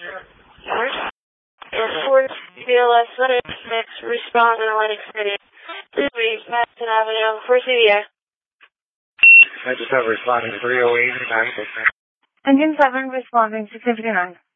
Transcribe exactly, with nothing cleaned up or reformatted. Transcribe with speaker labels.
Speaker 1: First, Airport, B L S, six, respond in Atlantic City. three, Madison Avenue, for C V A.
Speaker 2: I just have responding three oh eight, nine six nine.
Speaker 3: Engine seven responding six fifty-nine.